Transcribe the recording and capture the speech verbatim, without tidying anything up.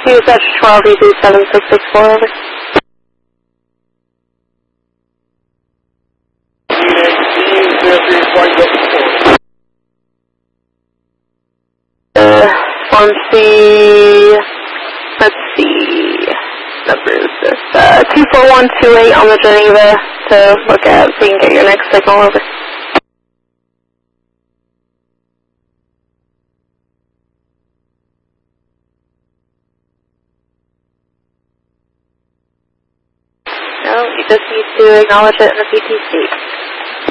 Dispatch twelve E two seven six six four, over. Uh, let's see, let's see, number is this, uh, two four one two eight on the Geneva to look at so you can get your next signal, over. No, you just need to acknowledge it in the P T C.